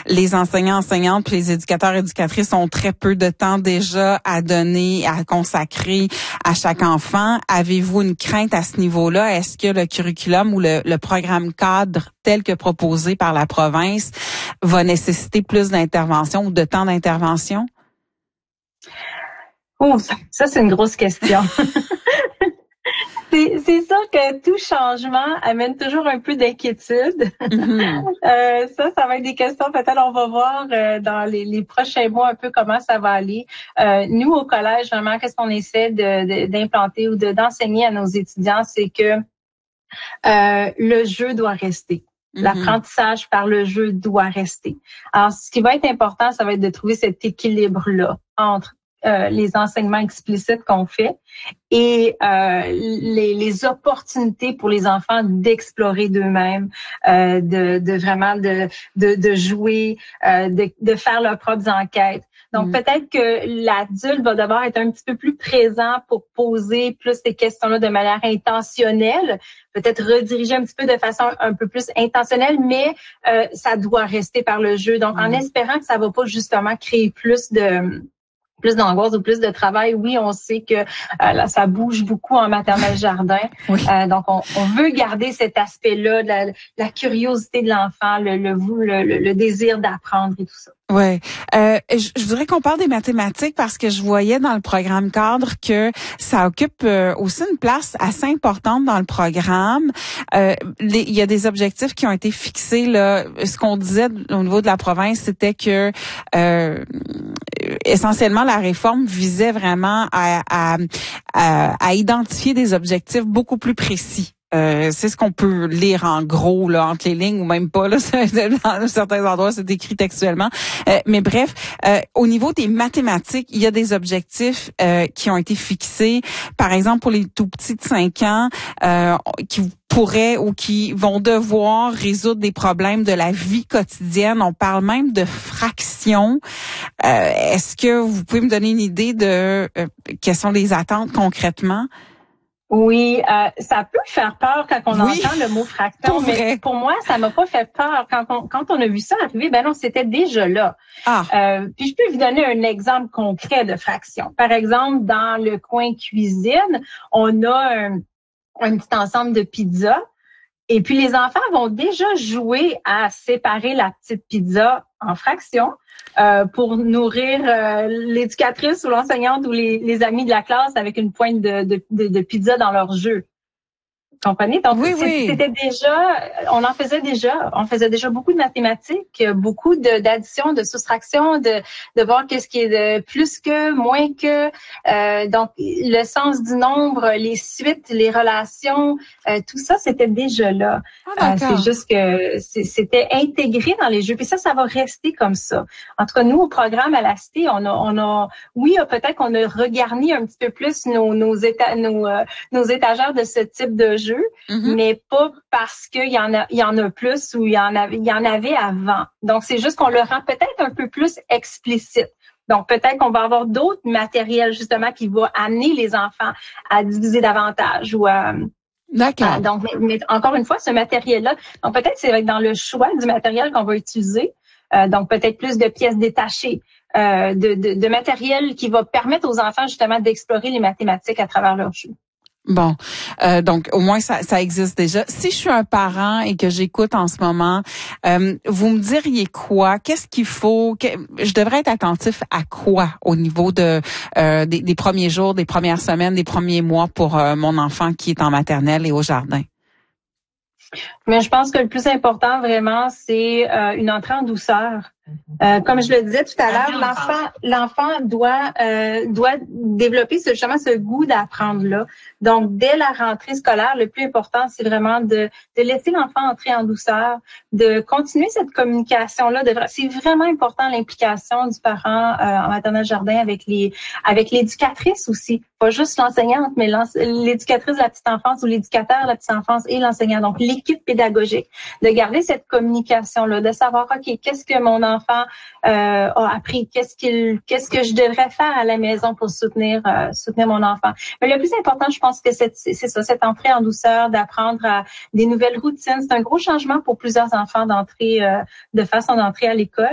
les enseignants, enseignantes puis les éducateurs, éducatrices ont très peu de temps déjà à donner, à consacrer à chaque enfant. Avez-vous une crainte à ce niveau-là? Est-ce que le curriculum ou le programme cadre tel que proposé par la province va nécessiter plus d'intervention ou de temps d'intervention? Oh, ça c'est une grosse question. C'est sûr que tout changement amène toujours un peu d'inquiétude. Ça va être des questions, peut-être on va voir dans les prochains mois un peu comment ça va aller. Nous, au collège, vraiment, qu'est-ce qu'on essaie d'implanter ou d'enseigner à nos étudiants, c'est que le jeu doit rester. L'apprentissage par le jeu doit rester. Alors, ce qui va être important, ça va être de trouver cet équilibre-là entre les enseignements explicites qu'on fait et les opportunités pour les enfants d'explorer d'eux-mêmes, de vraiment de jouer, de faire leurs propres enquêtes. Donc, peut-être que l'adulte va devoir être un petit peu plus présent pour poser plus ces questions-là de manière intentionnelle, peut-être rediriger un petit peu de façon un peu plus intentionnelle, mais ça doit rester par le jeu. Donc, en espérant que ça va pas justement créer plus d'angoisse ou plus de travail. Oui, on sait que là, ça bouge beaucoup en maternelle jardin. Oui. Donc, on veut garder cet aspect-là, de la curiosité de l'enfant, le désir d'apprendre et tout ça. Ouais, je voudrais qu'on parle des mathématiques parce que je voyais dans le programme cadre que ça occupe aussi une place assez importante dans le programme. Il y a des objectifs qui ont été fixés là. Ce qu'on disait au niveau de la province, c'était que essentiellement la réforme visait vraiment à identifier des objectifs beaucoup plus précis. C'est ce qu'on peut lire en gros là entre les lignes ou même pas là dans certains endroits c'est écrit textuellement mais bref au niveau des mathématiques il y a des objectifs qui ont été fixés par exemple pour les tout petits de 5 ans qui pourraient ou qui vont devoir résoudre des problèmes de la vie quotidienne. On parle même de fractions. Est-ce que vous pouvez me donner une idée de quelles sont les attentes concrètement? Oui, ça peut faire peur quand on entend le mot fraction, mais pour moi, ça m'a pas fait peur. Quand on a vu ça arriver, ben non, c'était déjà là. Puis je peux vous donner un exemple concret de fraction. Par exemple, dans le coin cuisine, on a un petit ensemble de pizzas. Et puis, les enfants vont déjà jouer à séparer la petite pizza en fractions pour nourrir l'éducatrice ou l'enseignante ou les amis de la classe avec une pointe de pizza dans leur jeu. Vous comprenez? Donc, c'était déjà, on faisait déjà beaucoup de mathématiques, beaucoup d'addition, de soustraction, de voir qu'est-ce qui est de plus que, moins que, donc le sens du nombre, les suites, les relations, tout ça, c'était déjà là. C'est juste que c'était intégré dans les jeux. Puis ça va rester comme ça. En tout cas, nous, au programme à la Cité, oui, peut-être qu'on a regarni un petit peu plus nos étagères de ce type de jeu. Mais pas parce qu'il y en a plus ou il y en avait avant. Donc, c'est juste qu'on le rend peut-être un peu plus explicite. Donc, peut-être qu'on va avoir d'autres matériels, justement, qui vont amener les enfants à diviser davantage ou D'accord. Donc, mais encore une fois, ce matériel-là, donc peut-être c'est dans le choix du matériel qu'on va utiliser. Donc, peut-être plus de pièces détachées, de matériel qui va permettre aux enfants, justement, d'explorer les mathématiques à travers leur jeu. Bon, donc au moins ça existe déjà. Si je suis un parent et que j'écoute en ce moment, vous me diriez quoi? Qu'est-ce qu'il faut? Je devrais être attentif à quoi au niveau des premiers jours, des premières semaines, des premiers mois pour mon enfant qui est en maternelle et au jardin? Mais je pense que le plus important vraiment, c'est une entrée en douceur. Comme je le disais tout à l'heure, l'enfant doit développer justement ce goût d'apprendre là. Donc, dès la rentrée scolaire, le plus important, c'est vraiment de laisser l'enfant entrer en douceur, de continuer cette communication-là. C'est vraiment important l'implication du parent en maternelle jardin avec l'éducatrice aussi. Pas juste l'enseignante, mais l'éducatrice de la petite enfance ou l'éducateur de la petite enfance et l'enseignant. Donc, l'équipe pédagogique. De garder cette communication-là, de savoir, OK, qu'est-ce que mon enfant a appris, qu'est-ce que je devrais faire à la maison pour soutenir mon enfant. Mais le plus important, je pense que c'est ça, cette entrée en douceur, d'apprendre à des nouvelles routines. C'est un gros changement pour plusieurs enfants de façon d'entrer à l'école.